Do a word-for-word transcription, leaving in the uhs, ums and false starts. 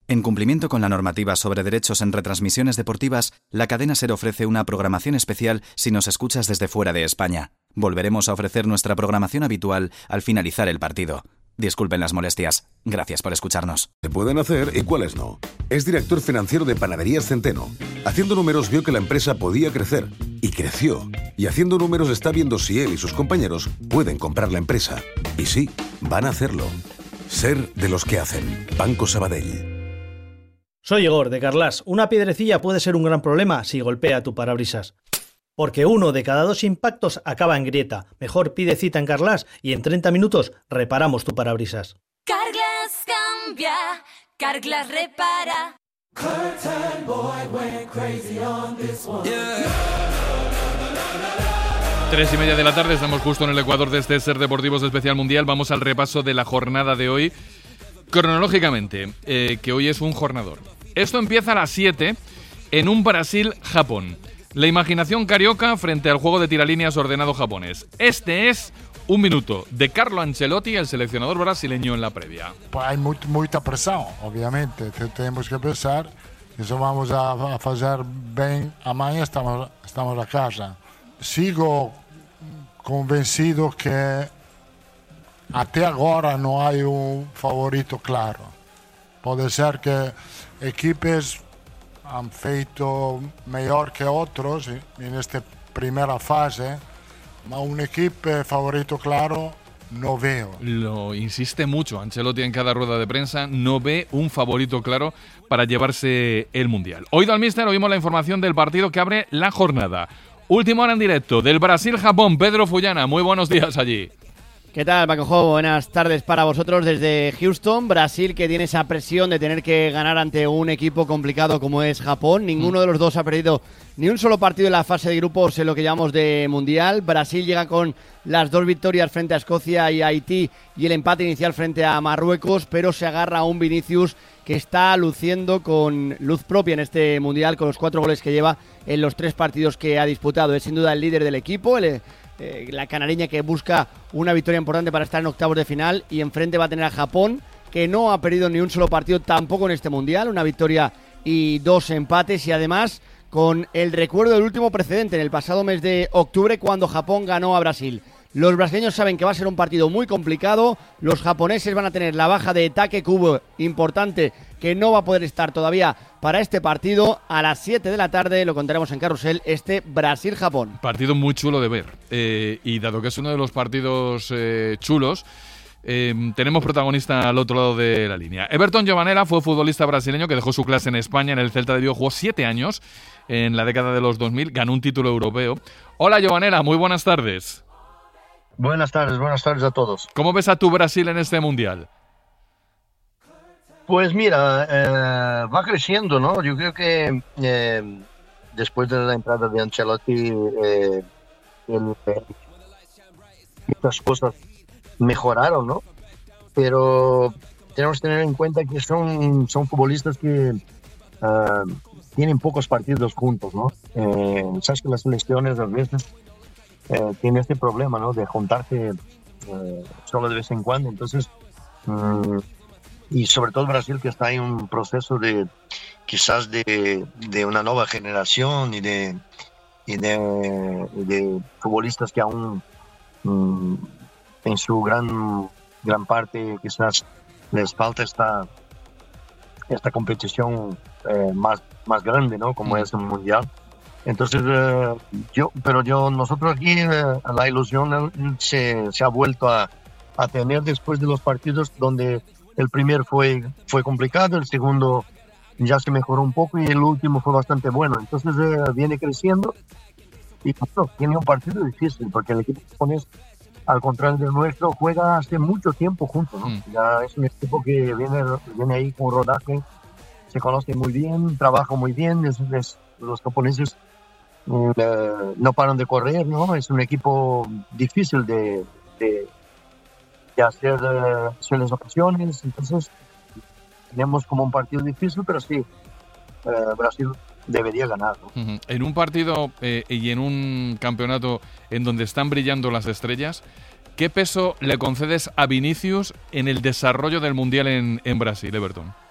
En cumplimiento con la normativa sobre derechos en retransmisiones deportivas, la cadena SER ofrece una programación especial si nos escuchas desde fuera de España. Volveremos a ofrecer nuestra programación habitual al finalizar el partido. Disculpen las molestias. Gracias por escucharnos. Se pueden hacer y cuáles no. Es director financiero de Panaderías Centeno. Haciendo números vio que la empresa podía crecer. Y creció. Y haciendo números está viendo si él y sus compañeros pueden comprar la empresa. Y sí, van a hacerlo. Ser de los que hacen. Banco Sabadell. Soy Igor, de Carglass. Una piedrecilla puede ser un gran problema si golpea tu parabrisas. Porque uno de cada dos impactos acaba en grieta. Mejor pide cita en Carglass y en treinta minutos reparamos tu parabrisas. Carglass cambia, Carglass repara. Tres y media de la tarde, estamos justo en el ecuador de este Ser Deportivos Especial Mundial. Vamos al repaso de la jornada de hoy. Cronológicamente, eh, que hoy es un jornador. Esto empieza a las siete en un Brasil-Japón. La imaginación carioca frente al juego de tiralíneas ordenado japonés. Este es un minuto de Carlo Ancelotti, el seleccionador brasileño, en la previa. Pues hay muy, mucha presión, obviamente. Tenemos que pensar que eso vamos a, a hacer bien amanhã, estamos, estamos a casa. Sigo convencido que até agora não há um favorito claro. Pode ser que equipes han feito melhor que outros nesta primeira fase, mas un equipo favorito claro no veo. Lo insiste mucho Ancelotti en cada rueda de prensa, no ve un favorito claro para llevarse el Mundial. Oído al míster, oímos la información del partido que abre la jornada. Último hora en directo del Brasil-Japón, Pedro Fullana, muy buenos días allí. ¿Qué tal, Pacojo? Buenas tardes para vosotros desde Houston. Brasil, que tiene esa presión de tener que ganar ante un equipo complicado como es Japón. Ninguno de los dos ha perdido ni un solo partido en la fase de grupos en lo que llamamos de Mundial. Brasil llega con las dos victorias frente a Escocia y a Haití y el empate inicial frente a Marruecos, pero se agarra a un Vinicius que está luciendo con luz propia en este Mundial, con los cuatro goles que lleva en los tres partidos que ha disputado. Es sin duda el líder del equipo, el Eh, la canareña que busca una victoria importante para estar en octavos de final, y enfrente va a tener a Japón, que no ha perdido ni un solo partido tampoco en este Mundial, una victoria y dos empates, y además con el recuerdo del último precedente en el pasado mes de octubre cuando Japón ganó a Brasil. Los brasileños saben que va a ser un partido muy complicado. Los japoneses van a tener la baja de Take Kubo, importante, que no va a poder estar todavía para este partido. A las siete de la tarde lo contaremos en Carrusel, este Brasil-Japón. Partido muy chulo de ver. Eh, y dado que es uno de los partidos eh, chulos, eh, tenemos protagonista al otro lado de la línea. Everton Giovanella fue futbolista brasileño que dejó su clase en España, en el Celta de Vigo, jugó siete años en la década de los dos mil, ganó un título europeo. Hola Giovanella, muy buenas tardes. Buenas tardes, buenas tardes a todos. ¿Cómo ves a tu Brasil en este Mundial? Pues mira, eh, va creciendo, ¿no? Yo creo que eh, después de la entrada de Ancelotti, eh, el, eh, muchas cosas mejoraron, ¿no? Pero tenemos que tener en cuenta que son, son futbolistas que uh, tienen pocos partidos juntos, ¿no? Eh, sabes que las selecciones a veces Eh, tiene este problema, ¿no? De juntarse eh, solo de vez en cuando. Entonces, um, y sobre todo Brasil, que está en un proceso de quizás de, de una nueva generación y de, y de, de futbolistas que aún um, en su gran, gran parte quizás les falta esta, esta competición eh, más, más grande, ¿no? Como es el Mundial. Entonces, eh, yo, pero yo, nosotros aquí, eh, la ilusión se, se ha vuelto a, a tener después de los partidos donde el primer fue, fue complicado, el segundo ya se mejoró un poco y el último fue bastante bueno. Entonces, eh, viene creciendo y bueno, tiene un partido difícil porque el equipo japonés, al contrario del nuestro, juega hace mucho tiempo juntos, ¿no? Mm. Ya es un equipo que viene, viene ahí con rodaje, se conoce muy bien, trabaja muy bien, es, es, los japoneses Uh, no paran de correr, ¿no? Es un equipo difícil de, de, de hacer uh, sueles ocasiones, entonces tenemos como un partido difícil, pero sí, uh, Brasil debería ganar, ¿no? Uh-huh. En un partido eh, y en un campeonato en donde están brillando las estrellas, ¿qué peso le concedes a Vinicius en el desarrollo del Mundial en, en Brasil, Everton?